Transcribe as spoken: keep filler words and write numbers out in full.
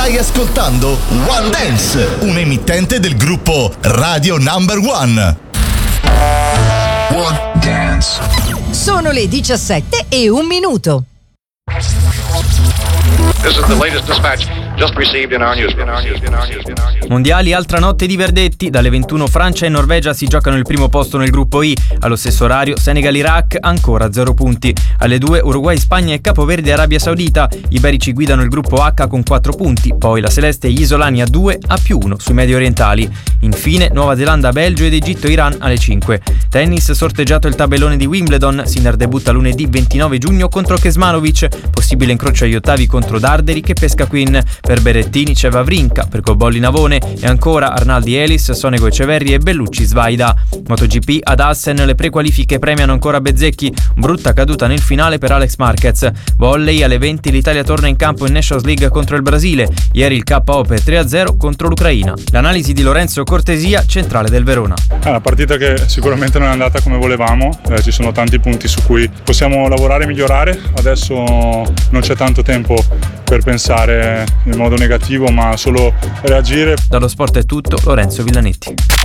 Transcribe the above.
Stai ascoltando One Dance, un emittente del gruppo Radio Number One. One Dance. Sono le diciassette e un minuto. This is the latest dispatch just received in our news. In our news. In our news. In our news. Mondiali, altra notte di verdetti. Dalle ventuno Francia e Norvegia si giocano il primo posto nel gruppo I. Allo stesso orario Senegal-Iraq, ancora zero punti. Alle due Uruguay-Spagna e Capoverde-Arabia Saudita. I iberici guidano il gruppo H con quattro punti. Poi la Celeste e gli isolani a due, a più uno sui medio orientali. Infine Nuova Zelanda-Belgio ed Egitto-Iran alle cinque. Tennis, sorteggiato il tabellone di Wimbledon. Sinner debutta lunedì ventinove giugno contro Kecmanovic. Possibile incrocio agli ottavi contro Darderi che pesca Quinn. Per Berrettini c'è Wawrinka, per Cobolli Navone e ancora Arnaldi Elis, Sonego Eceverri e Bellucci Svaida. MotoGP ad Assen le prequalifiche premiano ancora Bezzecchi, brutta caduta nel finale per Alex Marquez. Volley alle venti l'Italia torna in campo in Nations League contro il Brasile, ieri il K O per tre a zero contro l'Ucraina. L'analisi di Lorenzo Cortesia, centrale del Verona. È una partita che sicuramente non è andata come volevamo, eh, ci sono tanti punti su cui possiamo lavorare e migliorare, adesso non c'è tanto tempo per pensare in modo negativo ma solo reagire. Dallo Sport è tutto, Lorenzo Villanetti.